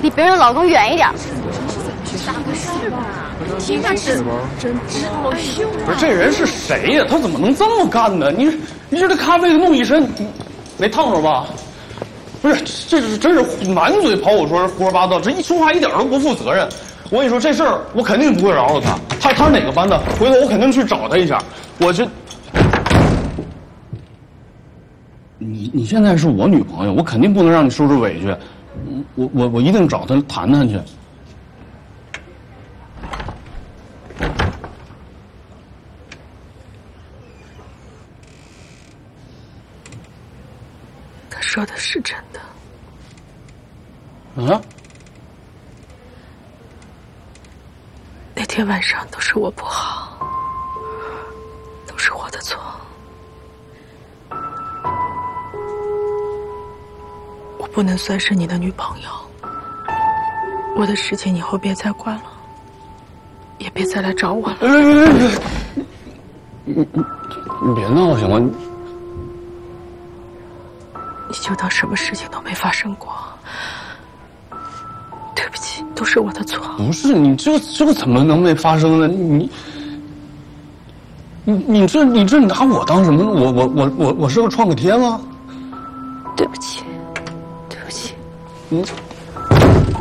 离别人的老公远一点。 咋回事吧？听他真好凶啊！ 不是这人是谁呀？他怎么能这么干呢？你这咖啡弄一身，没烫着吧？不是，这是真是满嘴跑火车，胡说八道，这一说话一点都不负责任。我跟你说这事儿，我肯定不会饶了他。他是哪个班的？回头我肯定去找他一下。你现在是我女朋友，我肯定不能让你受这委屈。我一定找他谈谈去。 他说的是真的。 啊？ 那天晚上都是我不好，都是我的错。我不能算是你的女朋友，我的事情以后别再管了，也别再来找我了。 你别闹行吗？ 你就当什么事情都没发生过。对不起，都是我的错。 不是你这怎么能没发生呢？你这拿我当什么？我是个创可贴吗？ 对不起，对不起。